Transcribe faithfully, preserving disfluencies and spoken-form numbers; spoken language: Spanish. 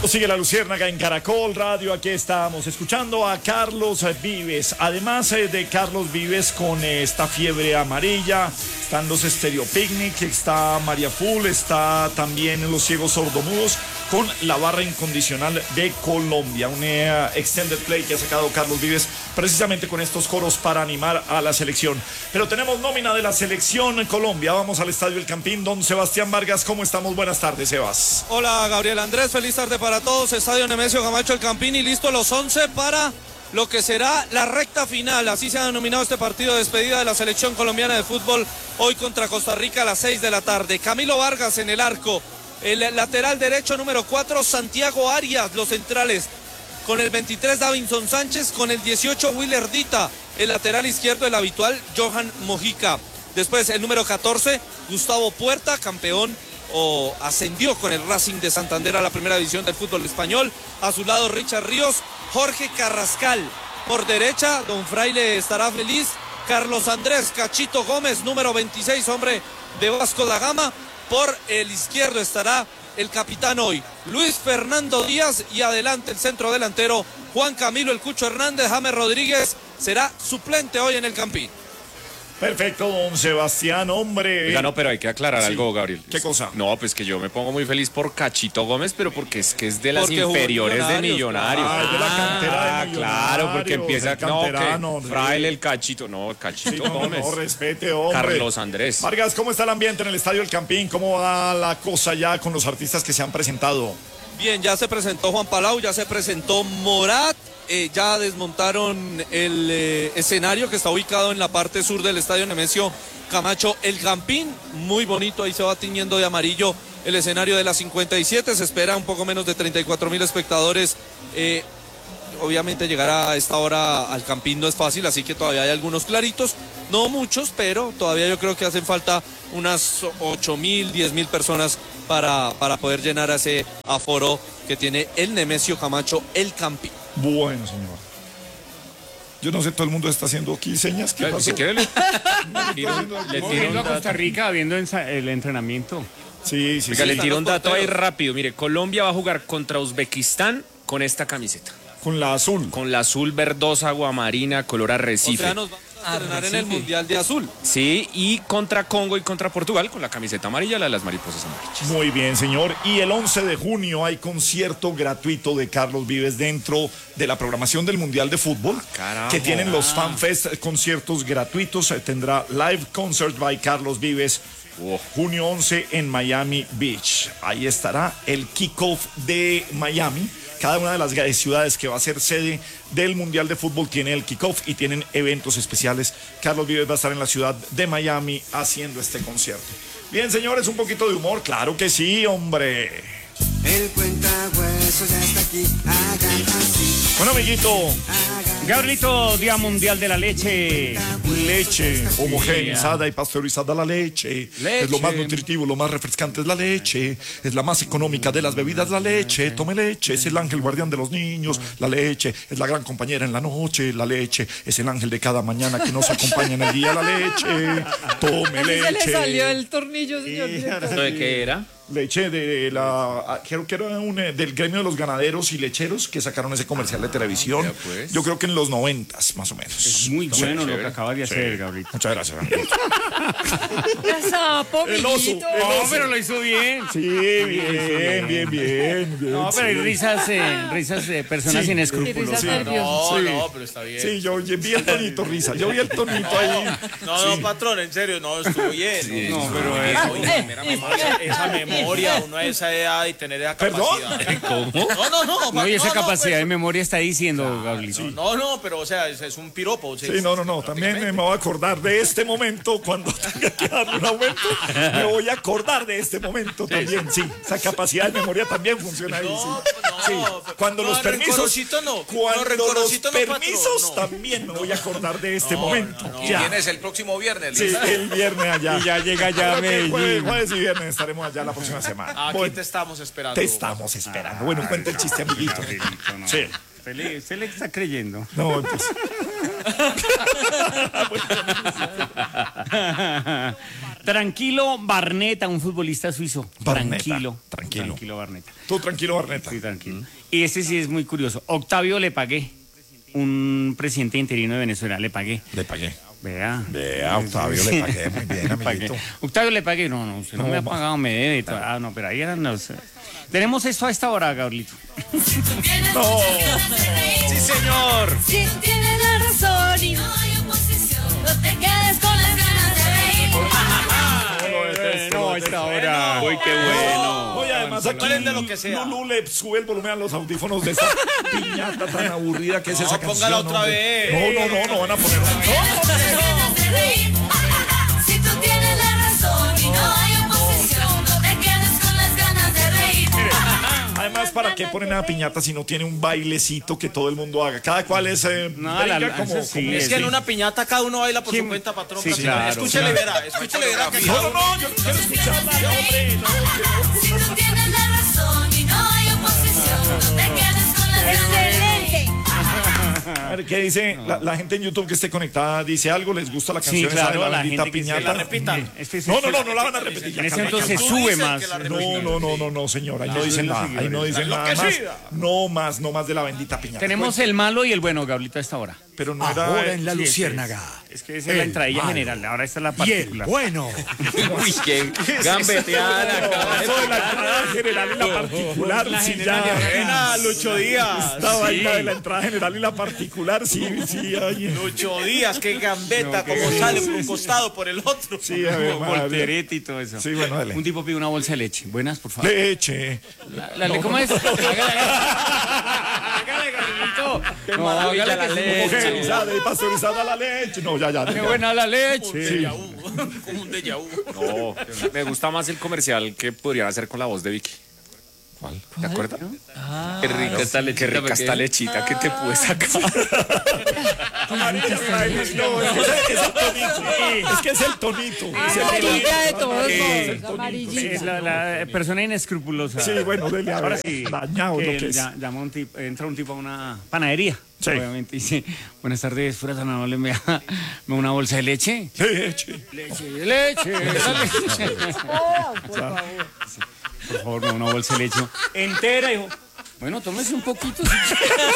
Esto sigue La Luciérnaga en Caracol Radio. Aquí estamos escuchando a Carlos Vives. Además eh, de Carlos Vives con eh, esta fiebre amarilla, están los Stereo Picnic, está María Full, está también los Ciegos Sordomudos con la barra incondicional de Colombia. Un eh, extended play que ha sacado Carlos Vives precisamente con estos coros para animar a la selección. Pero tenemos nómina de la selección Colombia. Vamos al Estadio El Campín. Don Sebastián Vargas, ¿cómo estamos? Buenas tardes, Sebas. Hola, Gabriel Andrés. Feliz tarde para todos. Estadio Nemesio Camacho El Campín y listo los once para lo que será la recta final. Así se ha denominado este partido de despedida de la selección colombiana de fútbol hoy contra Costa Rica a las seis de la tarde. Camilo Vargas en el arco. El lateral derecho número cuatro, Santiago Arias. Los centrales con el veintitrés, Davinson Sánchez. Con el dieciocho, Willer Dita. El lateral izquierdo, el habitual, Johan Mojica. Después el número catorce, Gustavo Puerta, campeón o ascendió con el Racing de Santander a la primera división del fútbol español. A su lado Richard Ríos, Jorge Carrascal. Por derecha, don Fraile estará feliz. Carlos Andrés Cachito Gómez, número veintiséis, hombre de Vasco da Gama. Por el izquierdo estará el capitán hoy, Luis Fernando Díaz, y adelante el centro delantero, Juan Camilo El Cucho Hernández. James Rodríguez será suplente hoy en el Campín. Perfecto, don Sebastián, hombre. Oiga, no, pero hay que aclarar sí. algo, Gabriel. ¿Qué cosa? No, pues que yo me pongo muy feliz por Cachito Gómez, pero porque es que es de las porque inferiores de Millonarios. Ah, de la cantera ah, de claro, porque empieza no, que Fraile el Cachito, no, Cachito sí, no, No, Gómez. no, respete, hombre. Carlos Andrés. Vargas, ¿cómo está el ambiente en el Estadio El Campín? ¿Cómo va la cosa ya con los artistas que se han presentado? Bien, ya se presentó Juan Palau, ya se presentó Morat. Eh, ya desmontaron el eh, escenario que está ubicado en la parte sur del Estadio Nemesio Camacho El Campín, muy bonito, ahí se va tiñendo de amarillo el escenario de la cincuenta y siete, se espera un poco menos de treinta y cuatro mil espectadores. eh, obviamente llegar a esta hora al Campín no es fácil, así que todavía hay algunos claritos, no muchos, pero todavía yo creo que hacen falta unas ocho mil, diez mil personas para, para poder llenar ese aforo que tiene el Nemesio Camacho El Campín. Bueno, señor. Yo no sé, todo el mundo está haciendo aquí señas. ¿Qué pasó? Si quiere, le, le tiro, le tiro a Costa Rica viendo el entrenamiento. Sí, sí, Oiga, sí. le tiro un dato ahí rápido. Mire, Colombia va a jugar contra Uzbekistán con esta camiseta. Con la azul. Con la azul verdosa, aguamarina, color arrecife. O sea, nos vamos a estrenar en el Mundial de Azul. Sí, y contra Congo y contra Portugal con la camiseta amarilla, la de las mariposas amarillas. Muy bien, señor. Y el once de junio hay concierto gratuito de Carlos Vives dentro de la programación del Mundial de Fútbol. Carajo. Que tienen los FanFest, conciertos gratuitos. Tendrá Live Concert by Carlos Vives. Oh. Junio once en Miami Beach. Ahí estará el kickoff de Miami. Cada una de las ciudades que va a ser sede del Mundial de Fútbol tiene el kickoff y tienen eventos especiales. Carlos Vives va a estar en la ciudad de Miami haciendo este concierto. Bien, señores, un poquito de humor. Claro que sí, hombre. El cuentahuesos ya está aquí. Hagan así. Bueno, amiguito. Gabrielito, Día Mundial de la Leche. Leche homogeneizada y pasteurizada, la leche. leche. Es lo más nutritivo, lo más refrescante es la leche. Es la más económica de las bebidas, la leche. Tome leche, es el ángel guardián de los niños. La leche es la gran compañera en la noche. La leche es el ángel de cada mañana que nos acompaña en el día. La leche, tome leche. Se le salió el tornillo, señor. ¿Eso de qué era? Leche de la, creo que era un, del gremio de los ganaderos y lecheros que sacaron ese comercial de televisión. Ah, pues. Yo creo que en los noventas, más o menos. Es muy no, bueno lo que acabas de hacer, sí. Gabriel. Muchas gracias. El oso, el no, oso. Pero lo hizo bien. Sí, bien, bien, bien, bien. No, pero hay risas, eh, risas de personas sí, sin escrúpulos. Sí, no, sí. no, pero está bien. Sí, yo vi el tonito risa. Yo vi el tonito ahí. No, no, sí. Patrón, en serio, no, estuvo bien. Sí, no, no, pero eh, esa, esa memoria, uno a esa edad y tener esa capacidad. ¿Perdón? ¿Cómo? No, no, no. No, y esa no, capacidad no, de memoria está diciendo, Gabriel. Sí. No, no, pero o sea, es, es un piropo. Sí, sí, no, no, no. También me voy a acordar de este momento cuando tenga que darle un aumento. Me voy a acordar de este momento también, sí. Esa capacidad de memoria también funciona ahí, sí. No, sí. no, cuando no, los permisos, no. cuando no, los no, permisos no. también me voy a acordar de este no, momento. No, no. Ya. ¿Vienes el próximo viernes? Sí, el viernes allá. Y ya llega ya Medellín. Jueves, jueves y viernes estaremos allá la próxima semana. Aquí bueno, te estamos esperando. Te estamos esperando. Bueno, cuenta el chiste, amiguito. No. Sí. Se le, se le está creyendo. No, pues. Tranquilo Barneta, un futbolista suizo. Barneta, Tranquilo. tranquilo. Tranquilo Barneta. Tú tranquilo, Barneta. Sí, tranquilo. Y este sí es muy curioso. Octavio Le Pagué, un presidente interino de Venezuela, Le Pagué. Le pagué. Vea. Vea, Octavio, le pagué muy bien, Le pagué. amiguito. Octavio Le Pagué, no, no, usted no, No, me ha ma- pagado, me debe. Ah, no, pero ahí eran los... Tenemos esto a esta hora, Gabrielito. No. Sí, señor. Si tienes la razón y no hay oposición, no te quedes con las ganas de reír. No, a esta hora. Uy, qué bueno. Oye, además aquí Hablen de lo que sea. Lulú le sube el volumen a los audífonos de esta piñata tan aburrida que es No, esa canción. póngala otra hombre. vez. No, no, no, no van a poner. Ganas de reír. Si tú tienes la razón y no hay oposición, no te quedes con las ganas de reír. Además, ¿para qué ponen a piñata si no tiene un bailecito que todo el mundo haga? Cada cual es eh, No, brinca la- como, eso sí, como- Es que en una piñata cada uno baila por Sí, su cuenta, patrón. sí, Casi- claro, Escúchele, claro. verá, escúchele, verá. que No, cada no, uno- no, yo no quiero escucharla, hombre. No, Si tú tienes la razón y no hay oposición, no te quedes con las ganas de reír. a ver, ¿qué dice la, la gente en YouTube que esté conectada? ¿Dice algo? ¿Les gusta la Sí, canción esa de claro, la la bendita gente que piñata? la repitan. Este es- No, no, no, no la van a repetir. En ese Carlos. momento se Tú sube dices más. que la No, no, no, no, no, señora, ahí no dicen nada, ahí no dicen nada más. No más, no más de la bendita piñata. Tenemos el malo y el bueno, Gabrielito, a esta hora. Pero no era... Ahora en la Sí, Luciérnaga. Es que esa es la El entradilla malo. general, ahora esta es la Y el particular. bueno. Uy, qué gambeteada la acaba de Eso de la entrada general y la particular, La sí, general ya. y Buena, Lucho Díaz. Esta vaina de la entrada general y la particular, sí, sí, ay. Lucho Díaz, qué gambeta, como sale por un costado, por el otro. Sí, a ver, madre. Voltereta y todo eso. Sí, bueno, dale. Un tipo pide una bolsa de leche. Buenas, por favor. Leche. La- la- ¿Cómo es? Hágale, Gabrielito. No, hágale la que- leche. Homogenizada y pasteurizada la leche. No, ya, ya. Qué ya. buena la leche. Sí. Como un déjà vu. No, me gusta más el comercial que podrían hacer con la voz de Vicky. ¿Cuál? ¿Te acuerdas? Qué rica esta lechita. Qué rica esta lechita que te puedes sacar. Amarilla, ay, no, es que es el tonito. Es que es el tonito. Es el Amarillita de todos Eh, modos, amarillita. Es la, la persona inescrupulosa. Sí, bueno, dele a Ahora ver. sí. Dañado lo que que es. ya- llama un tipo, entra un tipo a una panadería. Sí. Obviamente dice, buenas tardes, fuera tan amable, me da, me da una bolsa de leche. Leche. Leche, leche, esa leche. Por favor, me da una bolsa de leche. Entera, hijo. Bueno, tómese un poquito.